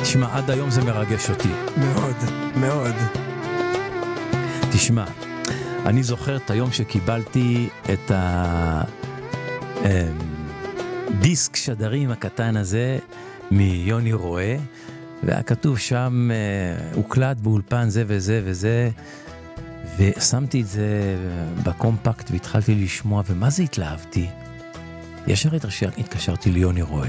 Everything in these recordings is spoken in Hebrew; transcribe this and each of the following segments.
תשמע, עד היום זה מרגש אותי. מאוד, מאוד. תשמע, אני זוכר את היום שקיבלתי את הדיסק שדרים הקטן הזה מיוני רואה, והיה כתוב שם, הוקלט באולפן זה וזה וזה, ושמתי את זה בקומפקט והתחלתי לשמוע, ומה זה התלהבתי? ישר התקשרתי ליוני רואה.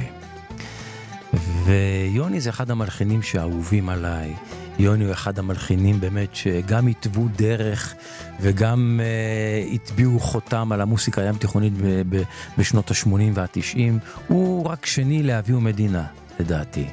ויוני זה אחד המלחינים שאהובים עליי. יוני הוא אחד המלחינים באמת שגם התוו דרך וגם התביאו חותם על המוסיקה הים תיכונית בשנות ה-80 וה-90. הוא רק שני לאבי ומדינה, לדעתי.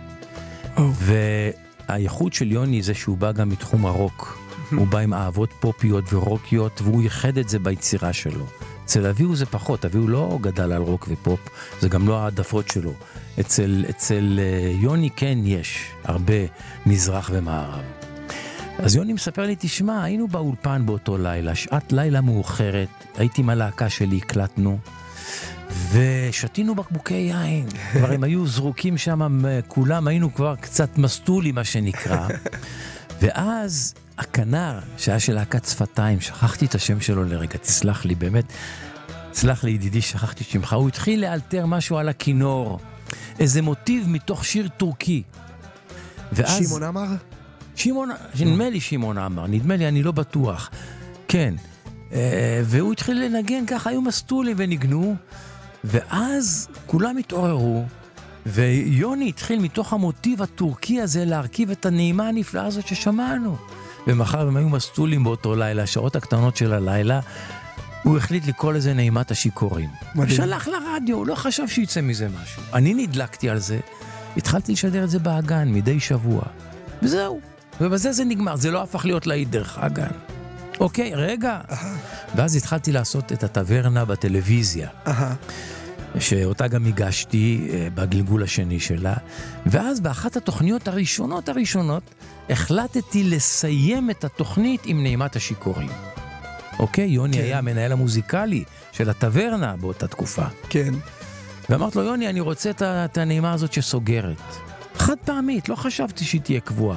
והייחוד של יוני זה שהוא בא גם מתחום הרוק. הוא בא עם אהבות פופיות ורוקיות, והוא ייחד את זה ביצירה שלו. אצל אביהו זה פחות, אביהו לא גדל על רוק ופופ, זה גם לא העדפות שלו. אצל יוני כן יש הרבה מזרח ומערב. אז יוני מספר לי, תשמע, היינו באולפן באותו לילה, שעת לילה מאוחרת, הייתי עם הלהקה שלי, הקלטנו, ושתינו בקבוקי יין, כבר הם היו זרוקים שם, כולם היינו כבר קצת מסטולי מה שנקרא, ואז הכנר, שהיה של להקת שפתיים, שכחתי את השם שלו לרגע, תסלח לי, באמת, תסלח לי ידידי, שכחתי שמך, הוא התחיל לאלתר משהו על הכינור, איזה מוטיב מתוך שיר טורקי. ואז... שמעון עמר? נדמה לי שמעון עמר, נדמה לי, אני לא בטוח. כן. והוא התחיל לנגן ככה, היו מסטולים וניגנו, ואז כולם התעוררו, ויוני התחיל מתוך המוטיב הטורקי הזה להרכיב את הנעימה הנפלאה הזאת ששמענו. ומחר הם היו מסטולים באותו לילה, השעות הקטנות של הלילה, הוא החליט לקרוא לזה נעימת השיכורים. שלח לרדיו, הוא לא חשב שיצא מזה משהו. אני נדלקתי על זה, התחלתי לשדר את זה באגן מדי שבוע. וזהו. ובזה זה נגמר, זה לא הפך להיות להיט דרך האגן. אוקיי, רגע. ואז התחלתי לעשות את הטברנה בטלוויזיה. שאותה גם הגשתי בגלגול השני שלה. ואז באחת התוכניות הראשונות, החלטתי לסיים את התוכנית עם נעימת השיכורים. אוקיי, יוני היה המנהל המוזיקלי של הטברנה באותה תקופה. כן. ואמרתי לו, יוני, אני רוצה את הנעימה הזאת שסוגרת. חד פעמית, לא חשבתי שהיא תהיה קבועה.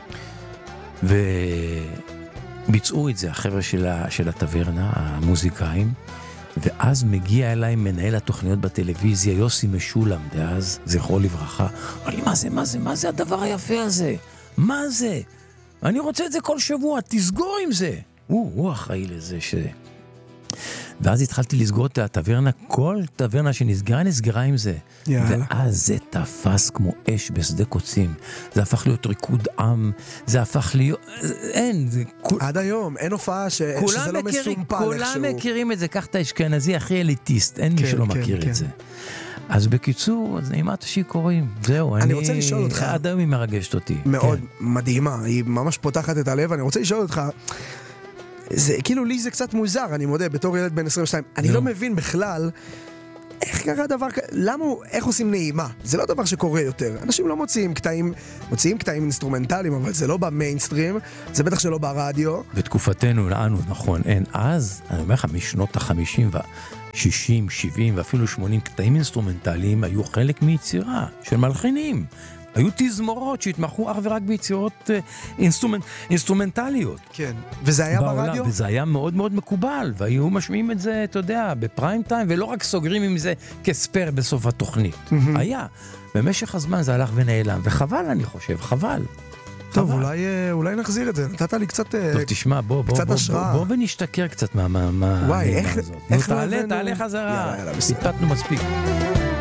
וביצעו את זה החבר'ה של הטברנה, המוזיקאים, ואז מגיע אליי מנהל התוכניות בטלוויזיה, יוסי משולם, דאז, זכרו לברכה. אמר לי, מה זה הדבר היפה הזה? מה זה? אני רוצה את זה כל שבוע, תסגור עם זה. הוא אחראי לזה ואז התחלתי לסגור את הטברנה, כל טברנה שנסגרה עם זה. ואז זה תפס כמו אש בשדה קוצים. זה הפך להיות ריקוד עם, זה הפך להיות... אין. עד היום, אין הופעה שזה לא מסומפל איכשהו. כולם מכירים את זה, קח את האשכנזי הכי אליטיסט, אין מי שלא מכיר את זה. אז בקיצור, אז נעימת השיכורים, זהו. אני רוצה לשאול אותך. עד היום היא מרגשת אותי. מאוד מדהימה, היא ממש פותחת את הלב, אני רוצה לשאול אותך, זה כאילו לי זה קצת מוזר, אני מודה, בתור ילד בן 22, אני לא מבין בכלל איך קרה דבר כזה, איך עושים נעימה? זה לא דבר שקורה יותר. אנשים לא מוציאים קטעים אינסטרומנטליים, אבל זה לא במיינסטרים, זה בטח שלא ברדיו. בתקופתנו, נכון, אין. אז, אני אומר לך, משנות ה-50 ו-60, 70 ואפילו 80 קטעים אינסטרומנטליים היו חלק מיצירה של מלחינים. היו תזמורות שהתמחו אך ורק ביצירות אינסטרומנטליות. כן. וזה היה ברדיו? וזה היה מאוד מאוד מקובל, והיו משמיעים את זה, אתה יודע, בפריים טיים, ולא רק סוגרים עם זה כספר בסוף התוכנית. היה. במשך הזמן זה הלך ונעלם, וחבל, אני חושב, חבל. טוב, אולי נחזיר את זה. נתת לי קצת השראה. טוב, תשמע, בוא ונשתכר קצת מה... וואי, איך... תעלה חזרה. התפתנו מספיק.